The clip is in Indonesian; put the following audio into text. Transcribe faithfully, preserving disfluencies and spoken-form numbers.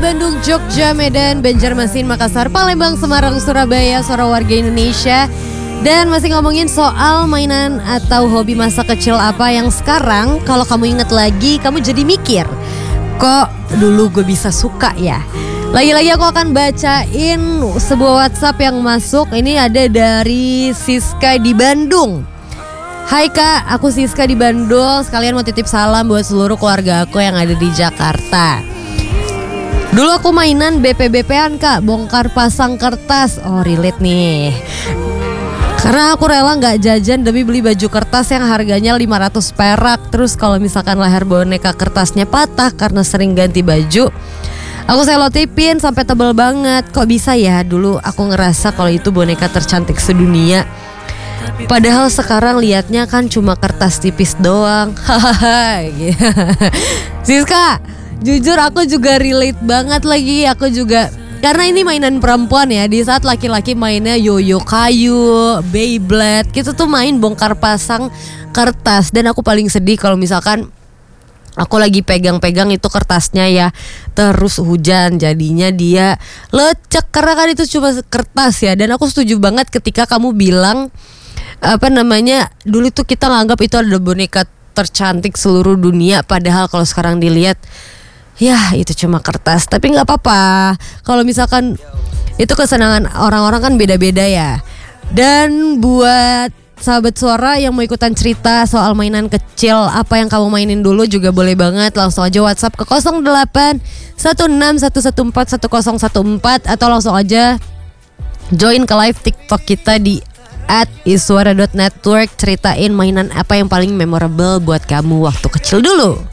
Bandung, Jogja, Medan, Banjarmasin, Makassar, Palembang, Semarang, Surabaya, suara warga Indonesia. Dan masih ngomongin soal mainan atau hobi masa kecil apa yang sekarang kalau kamu inget lagi kamu jadi mikir, kok dulu gue bisa suka ya. Lagi-lagi aku akan bacain sebuah WhatsApp yang masuk. Ini ada dari Siska di Bandung. Hai Kak, aku Siska di Bandung. Sekalian mau titip salam buat seluruh keluarga aku yang ada di Jakarta. Dulu aku mainan B P B P-an Kak, bongkar pasang kertas. Oh relate nih. Karena aku rela gak jajan demi beli baju kertas yang harganya lima ratus perak. Terus kalau misalkan leher boneka kertasnya patah karena sering ganti baju, aku selotipin sampai tebel banget. Kok bisa ya, dulu aku ngerasa kalau itu boneka tercantik sedunia. Padahal sekarang liatnya kan cuma kertas tipis doang. Hahaha. Siska, jujur aku juga relate banget lagi. Aku juga, karena ini mainan perempuan ya. Di saat laki-laki mainnya yoyo kayu, Beyblade, kita tuh main bongkar pasang kertas. Dan aku paling sedih kalau misalkan aku lagi pegang-pegang itu kertasnya ya, terus hujan, jadinya dia lecek karena kan itu cuma kertas ya. Dan aku setuju banget ketika kamu bilang apa namanya, dulu tuh kita nganggap itu ada boneka tercantik seluruh dunia. Padahal kalau sekarang dilihat, ya itu cuma kertas. Tapi nggak apa-apa. Kalau misalkan itu kesenangan orang-orang kan beda-beda ya. Dan buat sahabat suara yang mau ikutan cerita soal mainan kecil apa yang kamu mainin dulu juga boleh banget. Langsung aja WhatsApp ke nol delapan satu enam satu satu empat satu nol satu empat atau langsung aja join ke live TikTok kita di at iswara dot network. Ceritain mainan apa yang paling memorable buat kamu waktu kecil dulu.